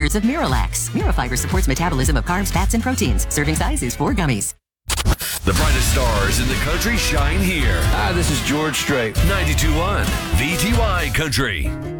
2/3 of Miralax. Mirafiber supports metabolism of carbs, fats, and proteins. Serving size is 4 gummies. The brightest stars in the country shine here. Hi, this is George Strait. 92.1 VTY Country.